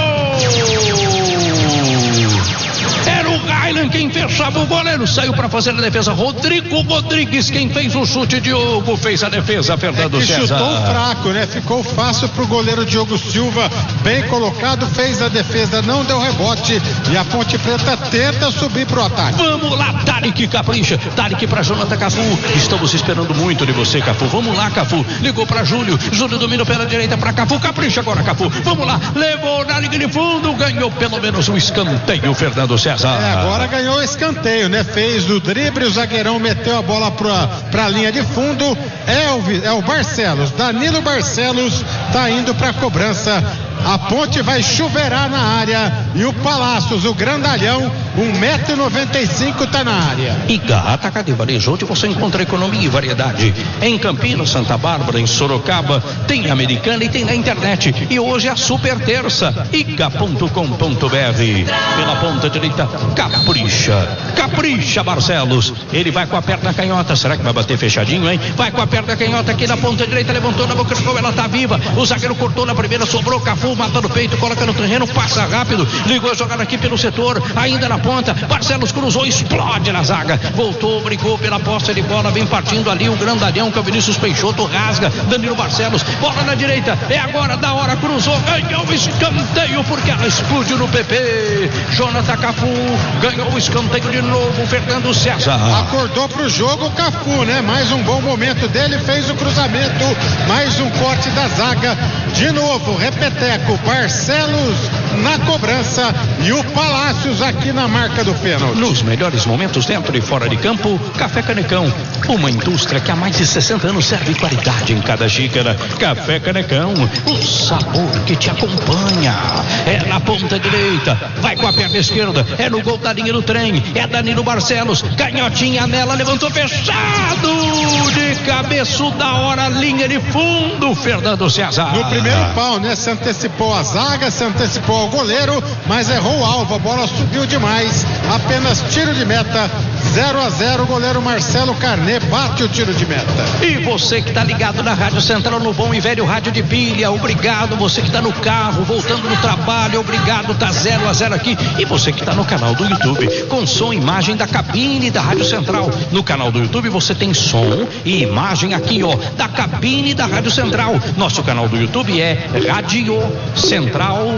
Era o Highland quem fechava o goleiro, saiu para fazer a defesa, Rodrigo Rodrigues quem fez o chute, Diogo fez a defesa, Fernando é que César. Chutou fraco, né? Ficou fácil pro goleiro Diogo Silva, bem colocado, fez a defesa, não deu rebote e a Ponte Preta tenta subir pro ataque. Vamos lá, Tarek capricha, Tarek para Jonathan Cafu, estamos esperando muito de você, Cafu, vamos lá, Cafu, ligou para Júlio, Júlio dominou pela direita para Cafu, capricha agora, Cafu, vamos lá, levou na linha de fundo, ganhou pelo menos um escanteio, Fernando César. É, agora ganhou o escanteio, né? Fez o drible, o zagueirão meteu a bola pra, pra linha de fundo. Elvis, é o Barcelos, Danilo Barcelos tá indo pra cobrança. A Ponte vai chuveirar na área e o Palácios, o grandalhão, um metro e noventa e cinco tá na área. Iga Atacado e Varejo, onde você encontra economia e variedade. Em Campinas, Santa Bárbara, em Sorocaba, tem Americana e tem na internet. E hoje é a super terça, iga ponto com ponto b r. Pela ponta direita, capricha, capricha Barcelos. Ele vai com a perna canhota, será que vai bater fechadinho, hein? Vai com a perna canhota aqui na ponta direita, levantou na boca do gol, ela tá viva. O zagueiro cortou na primeira, sobrou Cafu, matando o peito, coloca no terreno, passa rápido, ligou a jogada aqui pelo setor, ainda na ponta, Barcelos cruzou, explode na zaga, voltou, brigou pela posse de bola, vem partindo ali o grandalhão que é o Vinícius Peixoto, rasga, Danilo Barcelos, bola na direita, é agora da hora, cruzou, ganhou o escanteio porque ela explodiu no P P, Jonathan Cafu, ganhou o escanteio de novo, Fernando César. Acordou pro jogo o Cafu, né? Mais um bom momento dele, fez o cruzamento, mais um corte da zaga, de novo, repeteco, Barcelos na cobrança e o Palácios aqui na marca do pênalti. Nos melhores momentos dentro e fora de campo, Café Canecão, uma indústria que há mais de sessenta anos serve qualidade em cada xícara. Café Canecão, o sabor que te acompanha. É na ponta direita, vai com a perna esquerda, é no gol da linha do trem, é Danilo Barcelos, canhotinha nela, levantou fechado, de cabeça da hora, linha de fundo, Fernando César. No primeiro pau, né? Se antecipou a zaga, se antecipou ao goleiro, mas errou o alvo, a bola subiu demais, apenas tiro de meta, zero a zero, o goleiro Marcelo Carné bate o tiro de meta. E você que está ligado na Rádio Central, no bom e velho rádio de pilha, obrigado. Você que está no carro, voltando no trabalho, obrigado, tá zero a zero aqui. E você que está no canal do YouTube, com som e imagem da cabine da Rádio Central. No canal do YouTube você tem som e imagem aqui, ó, da cabine da Rádio Central. Nosso canal do YouTube é Rádio Central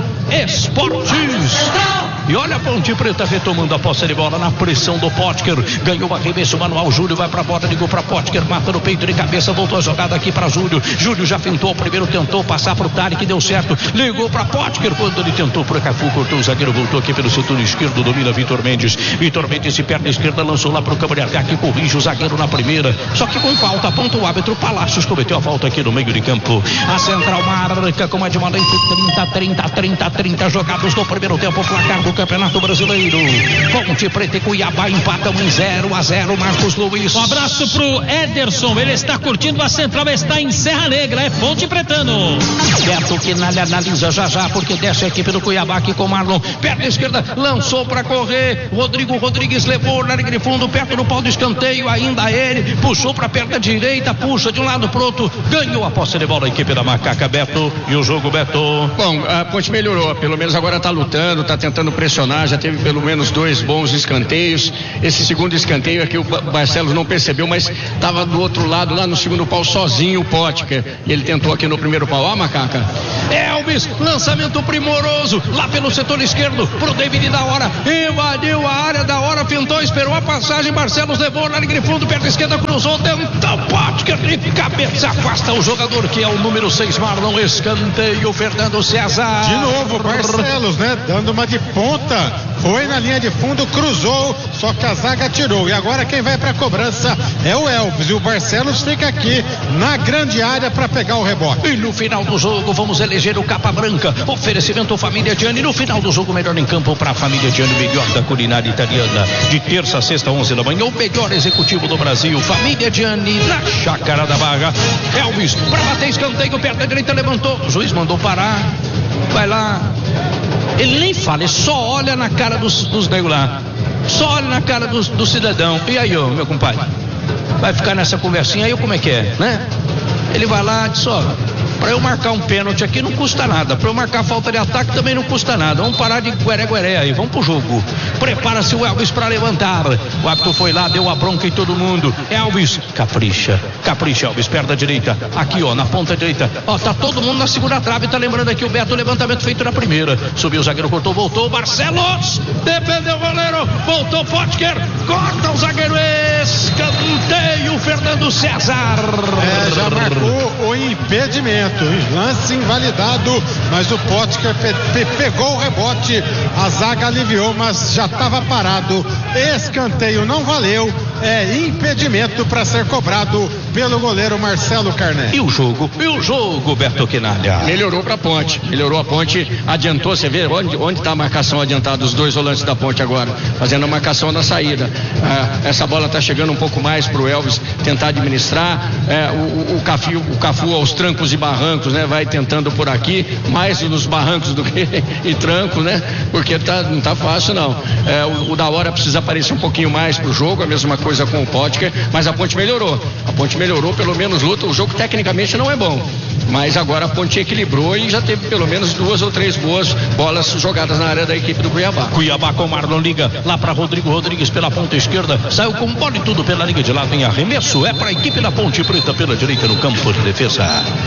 Esportes. E olha a Ponte Preta retomando a posse de bola na pressão do Potker. Ganhou o arremesso manual, Júlio vai pra bola, ligou pra Potker, mata no peito de cabeça, voltou a jogada aqui pra Júlio. Júlio já fintou o primeiro, tentou passar pro Tarek, deu certo, ligou pra Potker, quando ele tentou pro Cafu, cortou o zagueiro, voltou aqui pelo setor esquerdo, domina Vitor Mendes. Vitor Mendes de perna esquerda, lançou lá pro campo de ataque, corrige o zagueiro na primeira, só que com falta, aponta o árbitro, Palácios cometeu a falta aqui no meio de campo. A Central marca com a de uma trinta, trinta, trinta, trinta jogados no primeiro tempo, placar do Campeonato Brasileiro. Ponte Preta e Cuiabá empatam em zero a zero. Marcos Luiz. Um abraço pro Ederson, ele está curtindo a Central, está em Serra Negra, é Ponte Pretano. Beto Quinalha analisa já já, porque desce a equipe do Cuiabá aqui com Marlon. Perna esquerda, lançou para correr. Rodrigo Rodrigues levou na linha de fundo, perto do pau do escanteio. Ainda ele puxou para a perna direita, puxa de um lado pro outro. Ganhou a posse de bola a equipe da Macaca, Beto. E o jogo, Beto? Bom, a Ponte melhorou, pelo menos agora está lutando, está tentando pressionar. Já teve pelo menos dois bons escanteios. Esse segundo escanteio aqui o Barcelos não percebeu, mas estava do outro lado, lá no segundo pau, sozinho o Potker. E ele tentou aqui no primeiro pau. Ah, Macaca. Elvis, lançamento primoroso, lá pelo setor esquerdo, pro David da hora, invadiu a área da hora, pintou, esperou a passagem, Barcelos levou na linha de fundo, perna esquerda, cruzou, tentou, Potker de cabeça, afasta o jogador que é o número seis, Marlon, escanteio, Fernando César. De novo, Barcelos, né, dando uma de ponta, foi na linha de fundo, cruzou, só que a zaga tirou, e agora quem vai pra cobrança é o Elvis, e o Barcelos fica aqui na grande área para pegar o rebote. E no final do jogo vamos eleger o Capa Branca, oferecimento Família Gianni. No final do jogo, melhor em campo para a Família Gianni, melhor da culinária italiana, de terça a sexta, onze da manhã, o melhor executivo do Brasil, Família Gianni, na Chácara da Barra. Elvis, para bater escanteio, perna direita, levantou, o juiz mandou parar, vai lá, ele nem fala, ele só olha na cara dos, dos negros lá, só olha na cara do, do cidadão. E aí, ô, meu compadre, vai ficar nessa conversinha aí, como é que é, né? Ele vai lá e diz, ó, para eu marcar um pênalti aqui não custa nada, para eu marcar falta de ataque também não custa nada, vamos parar de gueré-gueré aí, vamos pro jogo. Prepara-se o Elvis para levantar, o árbitro foi lá, deu a bronca em todo mundo. Elvis, capricha, capricha Elvis, perna direita, aqui ó, na ponta direita, ó, tá todo mundo na segunda trave, tá lembrando aqui o Beto, levantamento feito na primeira, subiu o zagueiro, cortou, voltou, Barcelos, defendeu o goleiro, voltou Potker, corta o zagueiro, escanteio, Fernando César. É, já marcou o impedimento, lance invalidado, mas o Potker pe- pe- pegou o rebote, a zaga aliviou, mas já estava parado, escanteio não valeu, é impedimento para ser cobrado pelo goleiro Marcelo Carné. E o jogo? E o jogo, Beto Quinalha? Melhorou para a Ponte, melhorou a Ponte, adiantou, você vê onde onde está a marcação adiantada dos dois volantes da Ponte agora, fazendo a marcação na saída. Ah, essa bola está chegando um pouco mais para o Elvis tentar administrar, é, o, o, Cafu, o Cafu aos trancos e barrancos, né, vai tentando por aqui, mais nos barrancos do que e trancos, né, porque tá, não tá fácil não. É, o, o da hora precisa aparecer um pouquinho mais pro jogo, a mesma coisa com o Potker, mas a Ponte melhorou, a Ponte melhorou, pelo menos luta, o jogo tecnicamente não é bom, mas agora a Ponte equilibrou e já teve pelo menos duas ou três boas bolas jogadas na área da equipe do Cuiabá. Cuiabá com Marlon, liga lá para Rodrigo Rodrigues pela ponta esquerda, saiu com bola e tudo pela liga de lado em arremesso, é para a equipe da Ponte Preta pela direita no campo de defesa.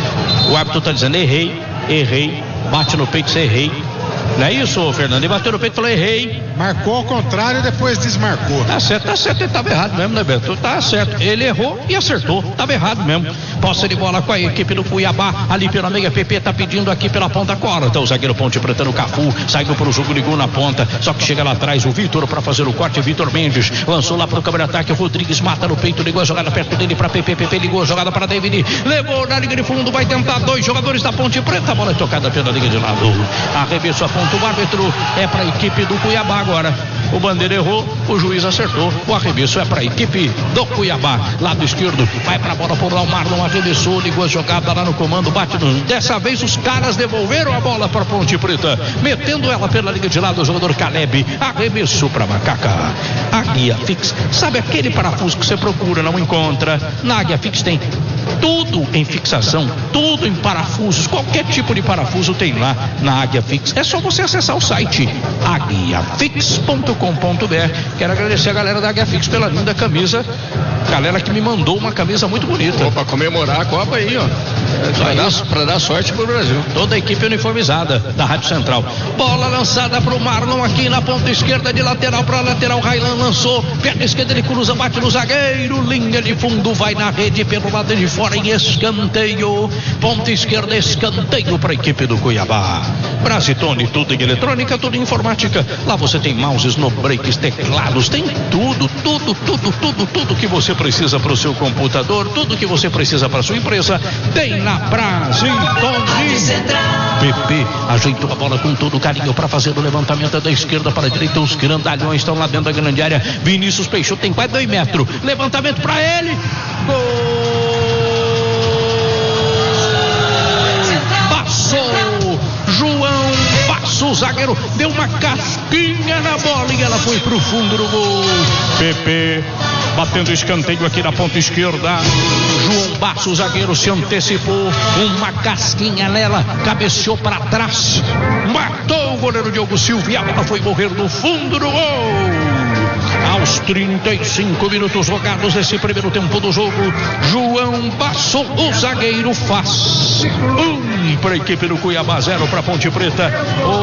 O árbitro tá dizendo, errei, errei, bate no peito, você errei. Não é isso, Fernando? Ele bateu no peito e falou, errei. Marcou ao contrário, depois desmarcou. Tá certo, tá certo, ele tava errado mesmo, né, Beto? Tá certo, ele errou e acertou, tava errado mesmo. Posse de bola com a equipe do Cuiabá, ali pela meia, P P tá pedindo aqui pela ponta corta, o zagueiro Ponte Preta no Cafu, saiu pro jogo, ligou na ponta, só que chega lá atrás o Vitor pra fazer o corte, Vitor Mendes, lançou lá pro câmera ataque, o Rodrigues mata no peito, ligou a jogada perto dele pra P P, P P ligou a jogada para David, levou na linha de fundo, vai tentar dois jogadores da Ponte Preta, a bola é tocada pela linha de lado, arremesso a ponta, o árbitro é para a equipe do Cuiabá agora. O bandeira errou, o juiz acertou. O arremesso é para a equipe do Cuiabá. Lado esquerdo, vai para a bola por lá. O Marlon arremessou, ligou a jogada lá no comando, bate no... Dessa vez os caras devolveram a bola para a Ponte Preta, metendo ela pela linha de lado. O jogador Caleb arremessou para a Macaca. A Guia Fix, sabe aquele parafuso que você procura, não encontra? Na Guia Fix tem tudo em fixação, tudo em parafusos, qualquer tipo de parafuso tem lá na Águia Fix. É só você acessar o site águia fix ponto com ponto b r. Quero agradecer a galera da Águia Fix pela linda camisa, galera que me mandou uma camisa muito bonita. Para comemorar a Copa aí, ó. Para dar, pra dar sorte pro Brasil. Toda a equipe uniformizada da Rádio Central. Bola lançada pro Marlon aqui na ponta esquerda, de lateral para lateral. Railan lançou, perna esquerda, ele cruza, bate no zagueiro, linha de fundo, vai na rede pelo lado de fora em escanteio. Ponta esquerda, escanteio para a equipe do Cuiabá. Brasitone, tudo em eletrônica, tudo em informática. Lá você tem mouses, no breaks, teclados, tem tudo, tudo, tudo, tudo, tudo que você precisa para o seu computador, tudo que você precisa para sua empresa, tem na Brasitone. P P ajeitou a bola com todo carinho para fazer o levantamento da esquerda para a direita. Os grandalhões estão lá dentro da grande área. Vinícius Peixoto tem quase dois metros. Levantamento para ele. Gol! Passou! João Basso, o zagueiro, deu uma casquinha na bola e ela foi pro fundo do gol. P P batendo escanteio aqui na ponta esquerda. João Basso, o zagueiro, se antecipou. Uma casquinha nela, cabeceou para trás, matou o goleiro Diogo Silva e a bola foi morrer no fundo do gol. Aos trinta e cinco minutos jogados nesse primeiro tempo do jogo, João Basso, o zagueiro, faz um para a equipe do Cuiabá, zero para Ponte Preta.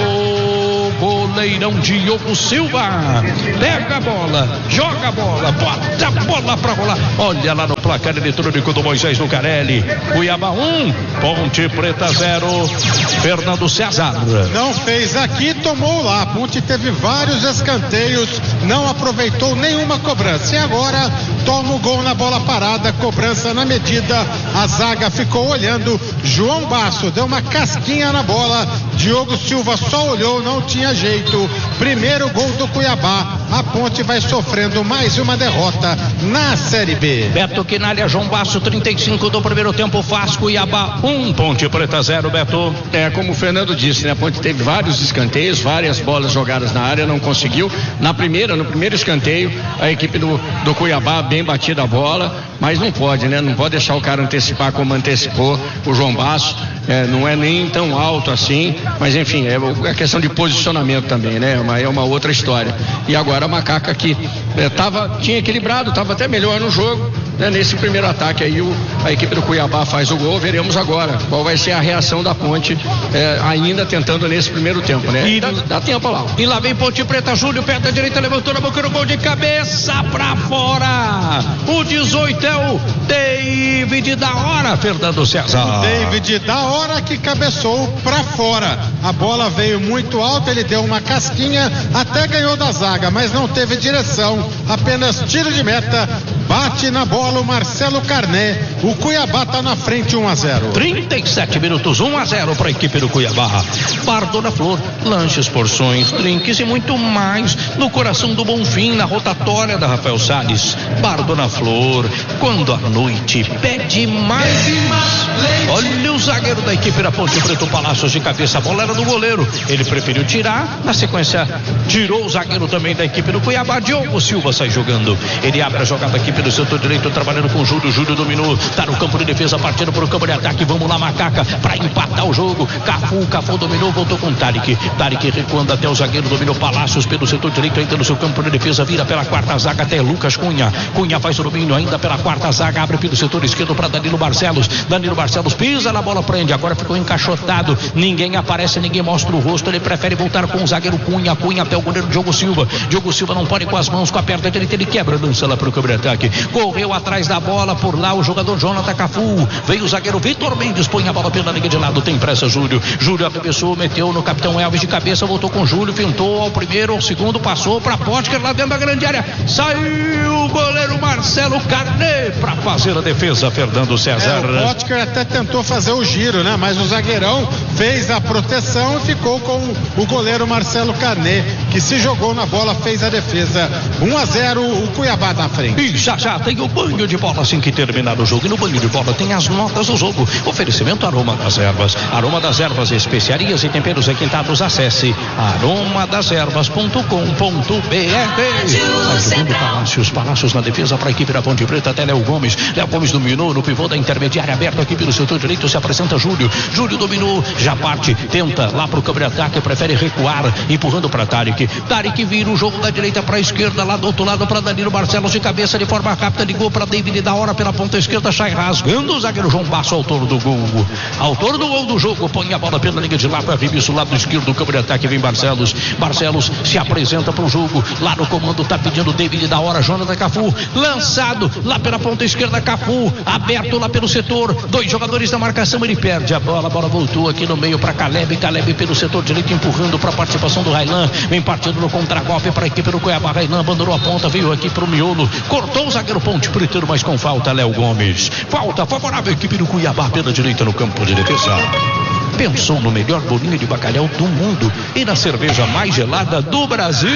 O goleirão Diogo Silva pega a bola, joga a bola, bota a bola para rolar. Olha lá no placar eletrônico do Moisés Lucarelli. Cuiabá um, Ponte Preta zero. Fernando César não fez aqui, tomou lá. A Ponte teve vários escanteios, não aproveitou nenhuma cobrança e agora toma o gol na bola parada, cobrança na medida. A zaga ficou olhando. João Basso deu uma casquinha na bola, Diogo Silva só olhou, não tinha jeito. Primeiro gol do Cuiabá. A Ponte vai sofrendo mais uma derrota na Série B. Beto Quinalha, João Basso, trinta e cinco do primeiro tempo, faz Cuiabá um, Ponte Preta zero, Beto. É, como o Fernando disse, né? A Ponte teve vários escanteios, várias bolas jogadas na área, não conseguiu. Na primeira, no primeiro escanteio, a equipe do, do Cuiabá bem batida a bola, mas não pode, né? Não pode deixar o cara antecipar como antecipou o João Basso. É, não é nem tão alto assim, mas enfim, é, é questão de posicionamento também, né? É uma, é uma outra história. E agora a Macaca que é, tava, tinha equilibrado, estava até melhor no jogo, né? Nesse primeiro ataque aí o, a equipe do Cuiabá faz o gol, veremos agora qual vai ser a reação da Ponte, é, ainda tentando nesse primeiro tempo, né? E dá, dá tempo lá. E lá vem Ponte Preta, Júlio, pé da direita, levantou na boca do gol de cabeça pra fora. O dezoito é o David da hora, Fernando César. O David da hora que cabeçou pra fora. A bola veio muito alta, ele deu uma casquinha, até ganhou da zaga, mas não teve direção, apenas tiro de meta. Bate na bola o Marcelo Carné. O Cuiabá tá na frente, um a zero. trinta e sete minutos, um a zero para a equipe do Cuiabá. Bar Dona Flor, lanches, porções, drinks e muito mais no coração do Bonfim, na rotatória da Rafael Salles. Bar Dona Flor, quando a noite pede mais e mais. Olha o zagueiro da equipe da Ponte Preta, o Palácios de cabeça, a bola era do goleiro. Ele preferiu tirar, na sequência tirou o zagueiro também da equipe do Cuiabá. Diogo Silva sai jogando. Ele abre a jogada aqui pelo setor direito, trabalhando com o Júlio. Júlio dominou, tá no campo de defesa, partindo para o campo de ataque. Vamos lá, Macaca, para empatar o jogo. Cafu, Cafu dominou, voltou com Tarek. Tarek recuando até o zagueiro, dominou Palácios pelo setor direito, ainda no seu campo de defesa, vira pela quarta zaga até Lucas Cunha. Cunha faz o domínio ainda pela quarta zaga, abre pelo setor esquerdo para Danilo Barcelos. Danilo Barcelos pisa na bola, prende, agora ficou encaixotado. Ninguém aparece, ninguém mostra o rosto. Ele prefere voltar com o zagueiro Cunha. Cunha até o goleiro Diogo Silva. Diogo Silva não pode com as mãos, com a perna direita, ele quebra, lança lá para o campo de ataque. Correu atrás da bola, por lá o jogador Jonathan Cafu. Veio o zagueiro Vitor Mendes, põe a bola pela linha de lado, tem pressa Júlio. Júlio arremessou, meteu no capitão Elvis de cabeça, voltou com Júlio, pintou ao primeiro, ao segundo, passou para Potker lá dentro da grande área. Saiu o goleiro Marcelo Carné para fazer a defesa, Fernando César. É, o Potker até tentou fazer o giro, né? Mas o zagueirão fez a proteção e ficou com o goleiro Marcelo Carné, que se jogou na bola, fez a defesa. um a zero, o Cuiabá na frente. E já já tem o banho de bola assim que terminar o jogo. E no banho de bola tem as notas do jogo. Oferecimento Aroma das Ervas. Aroma das Ervas, especiarias e temperos requintados. Acesse aroma das ervas ponto com ponto b r. Segundo Palácios, Palácios na defesa para a equipe da Ponte Preta, até Léo Gomes. Léo Gomes dominou no pivô da intermediária, aberto aqui pelo setor direito, se apresenta Júlio. Júlio dominou, já parte, tenta lá pro campo de ataque, prefere recuar, empurrando para Tarek. Tarek vira o jogo da direita para a esquerda, lá do outro lado para Danilo Barcelos de cabeça, de forma rápida, ligou para David da hora pela ponta esquerda, sai rasgando o zagueiro João Basso, autor do gol. Autor do gol do jogo, põe a bola pela linha de lado, arremessa o lado esquerdo do campo de ataque, vem Barcelos. Barcelos se apresenta para o jogo, lá no comando tá pedindo David da hora, Jonathan Cafu, lançado lá pela ponta esquerda, Cafu, aberto lá pelo setor, dois jogadores da marcação, ele perde a bola, a bola voltou aqui no meio para Caleb, Caleb pelo setor direito, empurrando para a participação do Railan, vem partindo no contragolpe para a equipe do Cuiabá. Railan abandonou a ponta, veio aqui para o miolo, cortou o zagueiro Ponte Preta, mas com falta Léo Gomes. Falta favorável à equipe do Cuiabá pela direita no campo de defesa. Pensou no melhor bolinho de bacalhau do mundo e na cerveja mais gelada do Brasil?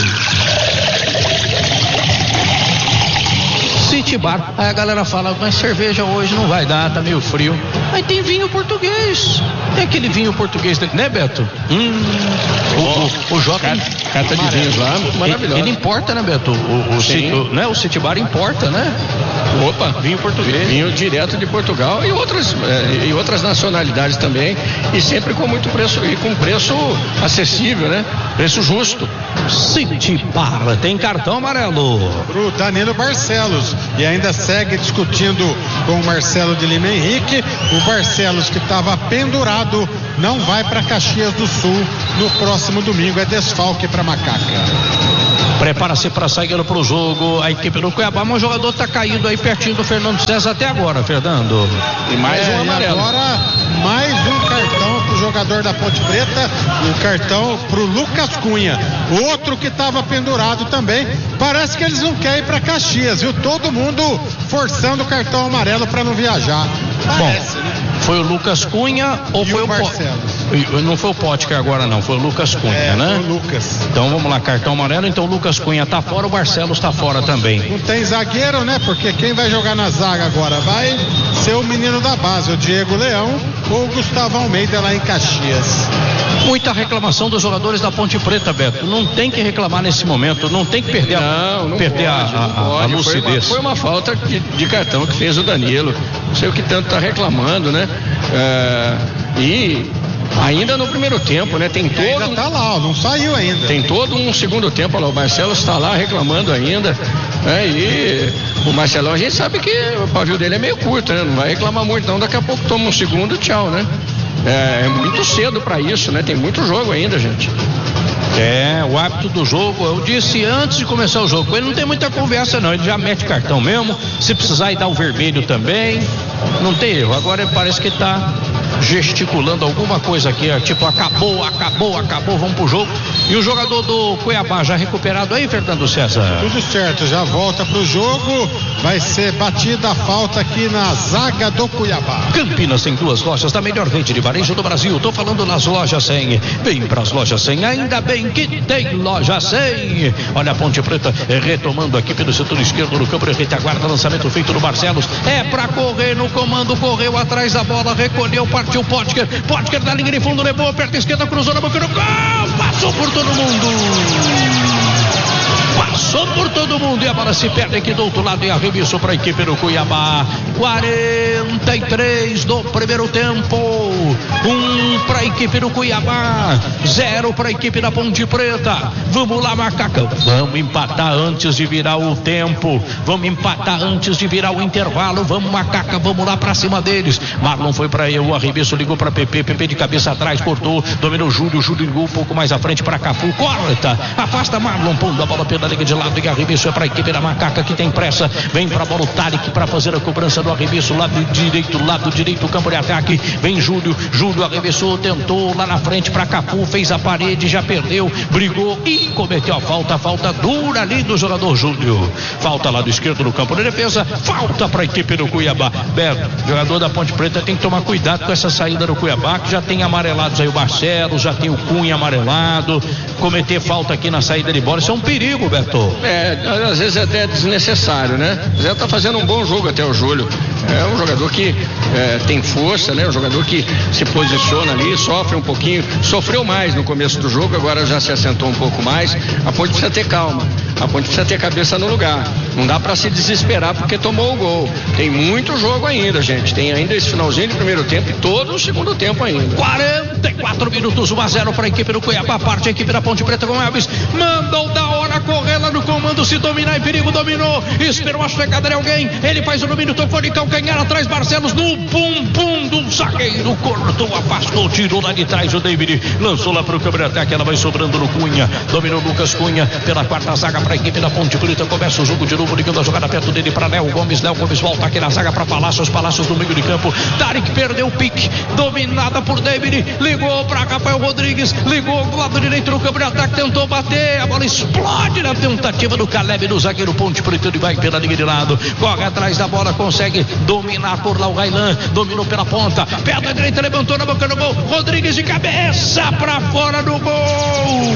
City Bar. Aí a galera fala, mas cerveja hoje não vai dar, tá meio frio. Aí tem vinho português. Tem aquele vinho português, né, Beto? Hum, o, o, o Jota... Carta de vinhos lá, maravilhoso. Ele, ele importa, né, Beto? O, o, City, o, né? o City Bar importa, né? Opa, vinho português. Vinho direto de Portugal e outras, é, e outras nacionalidades também. E sempre com muito preço, e com preço acessível, né? Preço justo. City Bar tem cartão amarelo pro Danilo Barcelos. E ainda segue discutindo com o Marcelo de Lima Henrique. O Barcelos, que estava pendurado, não vai para Caxias do Sul no próximo domingo. É desfalque para Macaca. Prepara-se para sair para o jogo a equipe do Cuiabá, mas o jogador está caído aí pertinho do Fernando César até agora, Fernando. E mais é, um amarelo. E agora mais um cartão para o jogador da Ponte Preta, o cartão para o Lucas Cunha, outro que estava pendurado também. Parece que eles não querem ir para Caxias, viu? Todo mundo forçando o cartão amarelo para não viajar. Parece, Bom, né? Foi o Lucas Cunha ou e foi o, o Barcelos? Po... Não foi o Potker agora não, foi o Lucas Cunha, é, né? Foi o Lucas. Então vamos lá, cartão amarelo, então o Lucas Cunha tá fora, o Barcelos tá fora também. Não tem zagueiro, né? Porque quem vai jogar na zaga agora vai ser o menino da base, o Diego Leão ou o Gustavo Almeida lá em Caxias. Muita reclamação dos jogadores da Ponte Preta, Beto. Não tem que reclamar nesse momento, não tem que perder a, não, não perder pode, a, a, a lucidez. Foi uma, foi uma falta de, de cartão que fez o Danilo. Não sei o que tanto tá reclamando, né? É, e ainda no primeiro tempo, né? Tem todo. Ainda tá lá, ó, não saiu ainda. Tem todo um segundo tempo, ó, o Barcelos está lá reclamando ainda. Né? E o Marcelão, a gente sabe que o pavio dele é meio curto, né? Não vai reclamar muito, não. Daqui a pouco toma um segundo, tchau, né? É, é muito cedo para isso, né? Tem muito jogo ainda, gente. É, o hábito do jogo, eu disse antes de começar o jogo, ele não tem muita conversa não, ele já mete cartão mesmo, se precisar ir dar o vermelho também, não tem erro. Agora parece que ele tá gesticulando alguma coisa aqui, tipo acabou, acabou, acabou, vamos pro jogo. E o jogador do Cuiabá já recuperado aí, Fernando César? Tudo certo, já volta pro jogo, vai ser batida a falta aqui na zaga do Cuiabá. Campinas tem duas lojas da melhor rede de varejo do Brasil, tô falando nas lojas cem, vem pras lojas cem, ainda bem que tem loja cem. Olha a Ponte Preta retomando aqui pelo setor esquerdo do campo de retaguarda, lançamento feito no Barcelos, é pra correr no comando, correu atrás da bola, recolheu, partiu Potker, Potker da linha de fundo, levou, perto esquerda, cruzou na boca do gol, passou por todo mundo. Passou por todo mundo e a bola se perde aqui do outro lado e arremesso para a equipe do Cuiabá. quarenta e três do primeiro tempo. Um para a equipe do Cuiabá, zero para a equipe da Ponte Preta. Vamos lá, Macaca. Vamos empatar antes de virar o tempo. Vamos empatar antes de virar o intervalo. Vamos, Macaca, vamos lá para cima deles. Marlon foi para eu, o arremesso ligou para Pepe, Pepe de cabeça atrás, cortou, dominou Júlio, Júlio ligou um pouco mais à frente para Cafu, corta, afasta Marlon, pondo a bola pela liga de lado e arremesso é para a equipe da Macaca que tem pressa, vem para a bola o Tarek para fazer a cobrança do arremesso, lado direito, lado direito, campo de ataque, vem Júlio, Júlio arremessou, tentou lá na frente para Cafu, fez a parede, já perdeu, brigou e cometeu a falta, falta dura ali do jogador Júlio, falta lá do esquerdo no campo de defesa, falta para a equipe do Cuiabá. Beto, jogador da Ponte Preta tem que tomar cuidado com essa saída do Cuiabá, que já tem amarelados aí o Barcelos, já tem o Cunha amarelado, cometer falta aqui na saída de bola, isso é um perigo, Beto. É, às vezes é até desnecessário, né? Já tá fazendo um bom jogo até o Júlio. É um jogador que é, tem força, né? Um jogador que se posiciona ali, sofre um pouquinho, sofreu mais no começo do jogo, agora já se assentou um pouco mais. A Ponte precisa ter calma, a Ponte precisa ter cabeça no lugar. Não dá para se desesperar porque tomou o gol. Tem muito jogo ainda, gente. Tem ainda esse finalzinho de primeiro tempo e todo o segundo tempo ainda. quarenta e quatro minutos, um a zero para a equipe do Cuiabá, parte a equipe da Ponte Preta com Elvis, mandou da hora correr lá no comando, se dominar em perigo, dominou, esperou a chegada de alguém, ele faz o domínio, tocou de calcanhar atrás, Barcelos no pum pum do zagueiro, cortou, afastou, tirou lá de trás o David, lançou lá para o câmera ataque, ela vai sobrando no Cunha, dominou Lucas Cunha, pela quarta zaga para a equipe da Ponte Preta, começa o jogo de novo, ligando a jogada perto dele para Léo Gomes, Léo Gomes volta aqui na zaga para Palácios, Palácios no meio de campo, Tarek perdeu o pique, dominada por David, ligou para Rafael Rodrigues, ligou do lado direito no câmera ataque, tentou bater, a bola explode pode na tentativa do Caleb do zagueiro Ponte Preta, ele vai pela linha de lado, corre atrás da bola, consegue dominar por lá o Gailan, dominou pela ponta, pé da direita, levantou na boca do gol, Rodrigues de cabeça pra fora do gol.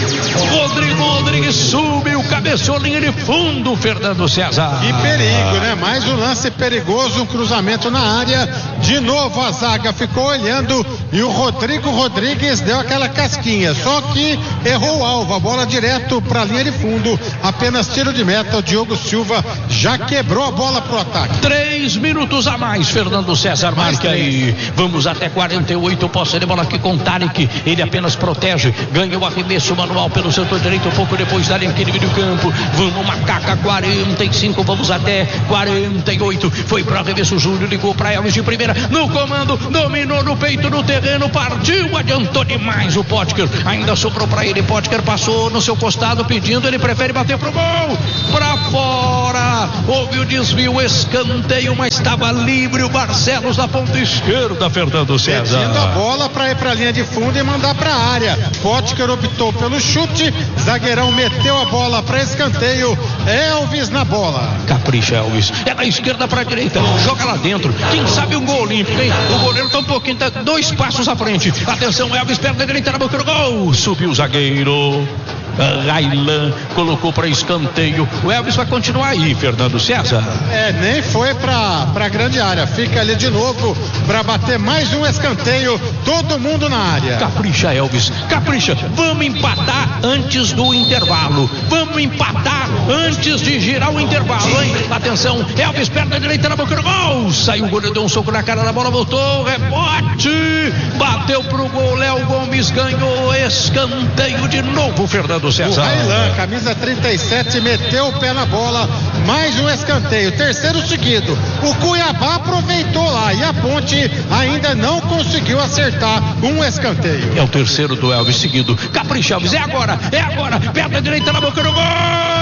Rodrigo Rodrigues subiu, cabeçou linha de fundo, Fernando César. Que perigo, né? Mais um lance perigoso, um cruzamento na área. De novo a zaga ficou olhando e o Rodrigo Rodrigues deu aquela casquinha, só que errou o alvo, a bola direto para a linha de fundo, apenas tiro de meta. O Diogo Silva já quebrou a bola pro ataque. Três minutos a mais, Fernando César, marca aí. Vamos até quarenta e oito, posse de bola aqui com Tarek, ele apenas protege, ganha o arremesso manual pelo setor direito, um pouco depois da linha que divide o campo. Vamos, Macaca, quarenta e cinco, vamos até quarenta e oito, foi para arremesso, Júlio ligou para Elvis de primeira, no comando, dominou no peito, no terreno, partiu, adiantou demais o Potker, ainda sobrou para ele, Potker passou no seu costado pedindo, ele prefere bater pro gol, para fora, houve o desvio, escanteio, mas estava livre o Barcelos na ponta esquerda, Fernando César. Pedindo a bola para ir para a linha de fundo e mandar para a área. Potker optou pelo chute, zagueirão meteu a bola para escanteio, Elvis na bola. Capricha, Elvis, é da esquerda para a direita, joga lá dentro, quem sabe um gol olímpico, hein? O goleiro tá um pouquinho, tá dois passos à frente, atenção, Elvis, perto da direita, na boca do gol, subiu o zagueiro Gailan, colocou para escanteio. O Elvis vai continuar aí, Fernando César. É, nem foi para para grande área, fica ali de novo para bater mais um escanteio, todo mundo na área. Capricha, Elvis, capricha, vamos empatar antes do intervalo, vamos empatar antes de girar o intervalo, hein? Atenção, Elvis perto da direita, na boca do gol, saiu o goleiro, deu um soco na cara da bola, voltou, rebote, bateu pro gol, Léo Gomes ganhou, escanteio de novo, Fernando César. O Gailan, camisa trinta e sete, meteu o pé na bola, mais um escanteio, terceiro seguido. O Cuiabá aproveitou lá e a Ponte ainda não conseguiu acertar um escanteio. É o terceiro do Elvis seguido. Capricha, Elvis, é agora, é agora, perto da direita, na boca do gol.